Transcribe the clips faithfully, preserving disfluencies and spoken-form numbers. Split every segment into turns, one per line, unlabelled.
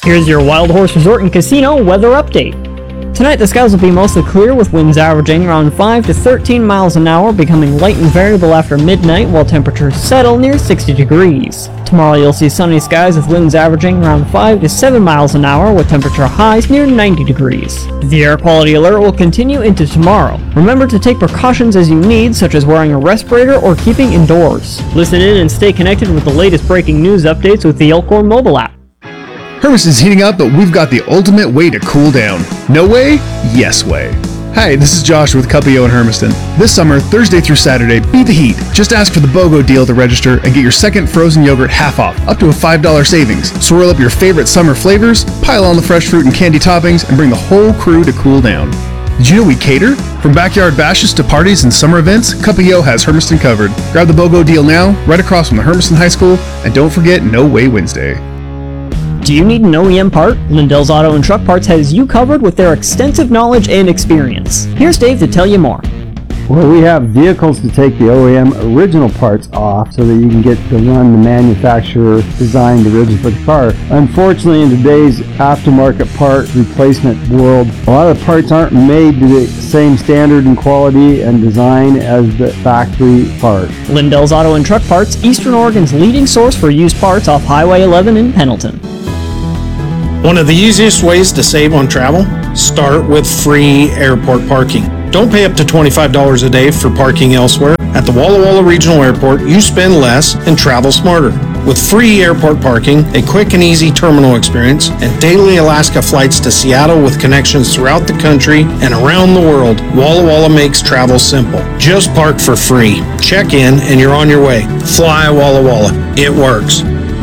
Here's your Wild Horse Resort and Casino weather update. Tonight the skies will be mostly clear with winds averaging around five to thirteen miles an hour, becoming light and variable after midnight while temperatures settle near sixty degrees. Tomorrow you'll see sunny skies with winds averaging around five to seven miles an hour with temperature highs near ninety degrees. The air quality alert will continue into tomorrow. Remember to take precautions as you need, such as wearing a respirator or keeping indoors. Listen in and stay connected with the latest breaking news updates with the Elkhorn mobile app.
Hermiston's heating up, but we've got the ultimate way to cool down. No way? Yes way. Hi, this is Josh with Cuppio in Hermiston. This summer, Thursday through Saturday, beat the heat. Just ask for the BOGO deal to register and get your second frozen yogurt half off, up to a five dollars savings. Swirl up your favorite summer flavors, pile on the fresh fruit and candy toppings, and bring the whole crew to cool down. Did you know we cater? From backyard bashes to parties and summer events, Cuppio has Hermiston covered. Grab the BOGO deal now, right across from the Hermiston High School, and don't forget No Way Wednesday.
Do you need an O E M part? Lindell's Auto and Truck Parts has you covered with their extensive knowledge and experience. Here's Dave to tell you more.
Well, we have vehicles to take the O E M original parts off so that you can get to run the manufacturer designed originally for the car. Unfortunately, in today's aftermarket part replacement world, a lot of the parts aren't made to the same standard and quality and design as the factory part.
Lindell's Auto and Truck Parts, Eastern Oregon's leading source for used parts off Highway eleven in Pendleton.
One of the easiest ways to save on travel? Start with free airport parking. Don't pay up to twenty-five dollars a day for parking elsewhere. At the Walla Walla Regional Airport, you spend less and travel smarter. With free airport parking, a quick and easy terminal experience, and daily Alaska flights to Seattle with connections throughout the country and around the world, Walla Walla makes travel simple. Just park for free. Check in and you're on your way. Fly Walla Walla. It works.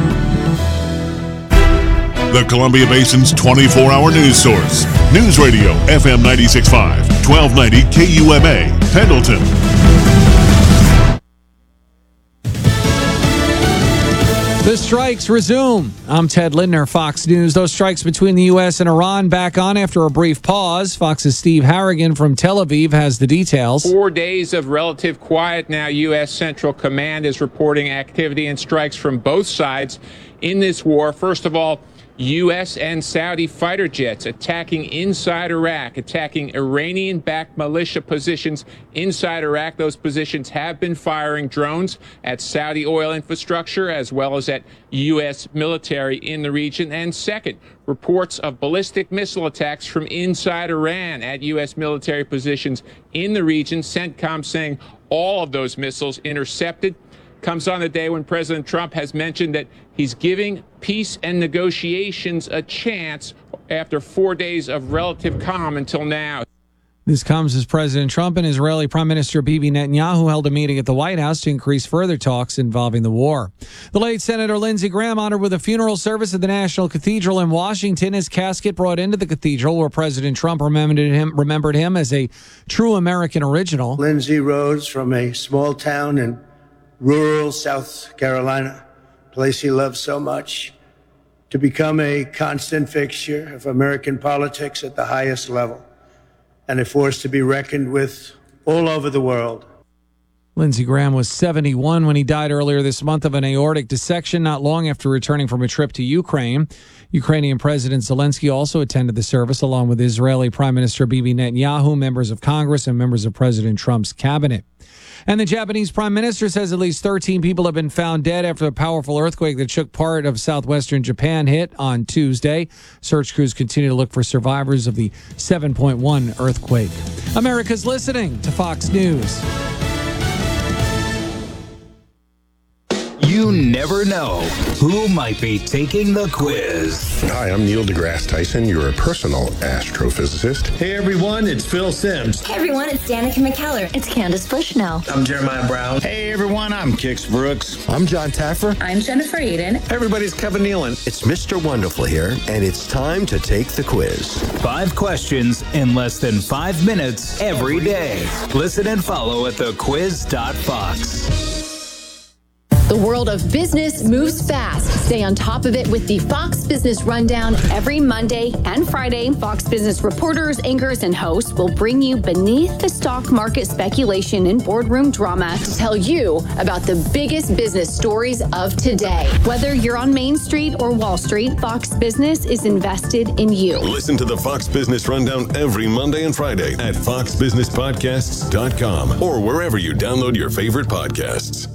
The Columbia Basin's twenty-four hour news source. News Radio F M ninety-six point five, twelve ninety K U M A, Pendleton.
The strikes resume. I'm Ted Lindner, Fox News. Those strikes between the U S and Iran back on after a brief pause. Fox's Steve Harrigan from Tel Aviv has the details.
Four days of relative quiet now. U S Central Command is reporting activity and strikes from both sides in this war. First of all, U S and Saudi fighter jets attacking inside Iraq, attacking Iranian-backed militia positions inside Iraq. Those positions have been firing drones at Saudi oil infrastructure as well as at U S military in the region. And second, reports of ballistic missile attacks from inside Iran at U S military positions in the region. CENTCOM saying all of those missiles intercepted. Comes on the day when President Trump has mentioned that he's giving peace and negotiations a chance after four days of relative calm until now.
This comes as President Trump and Israeli Prime Minister Bibi Netanyahu held a meeting at the White House to increase further talks involving the war. The late Senator Lindsey Graham honored with a funeral service at the National Cathedral in Washington. His casket brought into the cathedral where President Trump remembered him, remembered him as a true American original.
Lindsey rose from a small town in rural South Carolina, a place he loved so much, to become a constant fixture of American politics at the highest level and a force to be reckoned with all over the world.
Lindsey Graham was seventy-one when he died earlier this month of an aortic dissection, not long after returning from a trip to Ukraine. Ukrainian President Zelensky also attended the service, along with Israeli Prime Minister Bibi Netanyahu, members of Congress, and members of President Trump's cabinet. And the Japanese Prime Minister says at least thirteen people have been found dead after a powerful earthquake that shook part of southwestern Japan hit on Tuesday. Search crews continue to look for survivors of the seven point one earthquake. America's listening to Fox News.
You never know who might be taking the quiz.
Hi, I'm Neil deGrasse Tyson, your personal astrophysicist.
Hey everyone, it's Phil Simms.
Hey everyone, it's Danica McKellar. It's Candace Bushnell.
I'm Jeremiah Brown.
Hey everyone, I'm Kix Brooks.
I'm John Taffer.
I'm Jennifer Aiden.
Hey everybody's Kevin Nealon.
It's Mister Wonderful here, and it's time to take the quiz.
Five questions in less than five minutes every day. Listen and follow at the quiz dot fox.
The world of business moves fast. Stay on top of it with the Fox Business Rundown. Every Monday and Friday, Fox Business reporters, anchors, and hosts will bring you beneath the stock market speculation and boardroom drama to tell you about the biggest business stories of today. Whether you're on Main Street or Wall Street, Fox Business is invested in you.
Listen to the Fox Business Rundown every Monday and Friday at fox business podcasts dot com or wherever you download your favorite podcasts.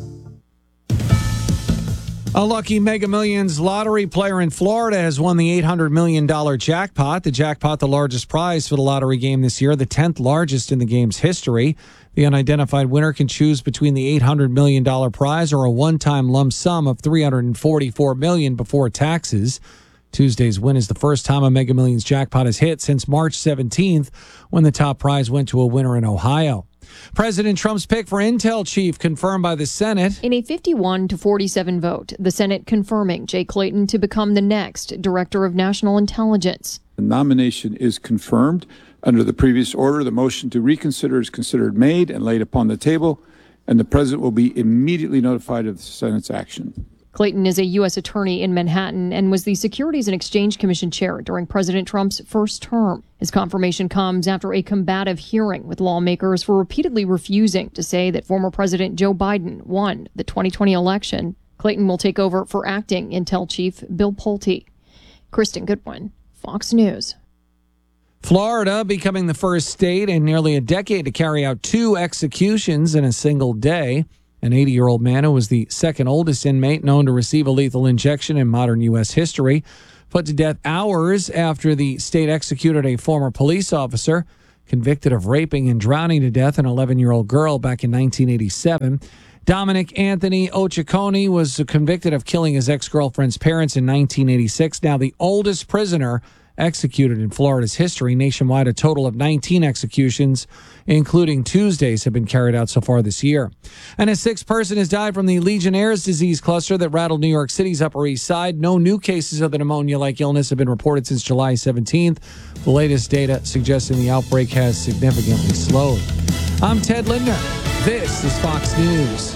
A lucky Mega Millions lottery player in Florida has won the eight hundred million dollars jackpot. The jackpot, the largest prize for the lottery game this year, the tenth largest in the game's history. The unidentified winner can choose between the eight hundred million dollars prize or a one-time lump sum of three hundred forty-four million dollars before taxes. Tuesday's win is the first time a Mega Millions jackpot has hit since March seventeenth, when the top prize went to a winner in Ohio. President Trump's pick for Intel chief confirmed by the Senate.
In a fifty-one to forty-seven vote, the Senate confirming Jay Clayton to become the next Director of National Intelligence.
The nomination is confirmed. Under the previous order, the motion to reconsider is considered made and laid upon the table, and the President will be immediately notified of the Senate's action.
Clayton is a U S attorney in Manhattan and was the Securities and Exchange Commission chair during President Trump's first term. His confirmation comes after a combative hearing with lawmakers for repeatedly refusing to say that former President Joe Biden won the twenty twenty election. Clayton will take over for acting Intel chief Bill Pulte. Kristen Goodwin, Fox News.
Florida becoming the first state in nearly a decade to carry out two executions in a single day. An eighty-year-old man who was the second oldest inmate known to receive a lethal injection in modern U S history, put to death hours after the state executed a former police officer convicted of raping and drowning to death an eleven-year-old girl back in nineteen eighty-seven. Dominic Anthony Ochaconi was convicted of killing his ex-girlfriend's parents in nineteen eighty-six, now the oldest prisoner executed in Florida's history. Nationwide, a total of nineteen executions, including Tuesdays, have been carried out so far this year. And a sixth person has died from the Legionnaire's disease cluster that rattled New York City's Upper East Side. No new cases of the pneumonia-like illness have been reported since July seventeenth. The latest data suggesting the outbreak has significantly slowed. I'm Ted Lindner. This is Fox News.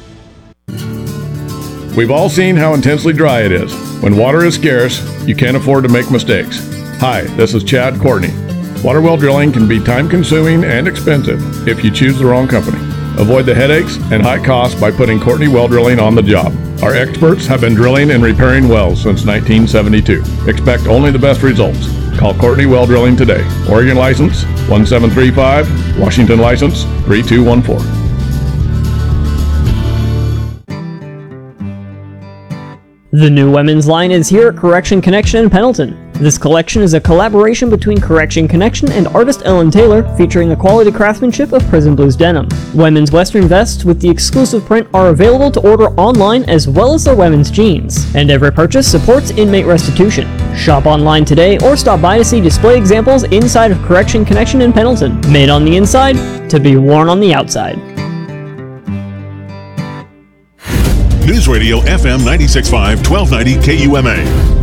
We've all seen how intensely dry it is. When water is scarce, you can't afford to make mistakes. Hi, this is Chad Courtney. Water well drilling can be time-consuming and expensive if you choose the wrong company. Avoid the headaches and high costs by putting Courtney Well Drilling on the job. Our experts have been drilling and repairing wells since nineteen seventy-two. Expect only the best results. Call Courtney Well Drilling today. Oregon license one seven three five, Washington license three two one four.
The new women's line is here at Correction Connection in Pendleton. This collection is a collaboration between Correction Connection and artist Ellen Taylor, featuring the quality craftsmanship of Prison Blues denim. Women's western vests with the exclusive print are available to order online, as well as their women's jeans. And every purchase supports inmate restitution. Shop online today or stop by to see display examples inside of Correction Connection in Pendleton. Made on the inside, to be worn on the outside.
News Radio F M ninety-six point five, twelve ninety K U M A.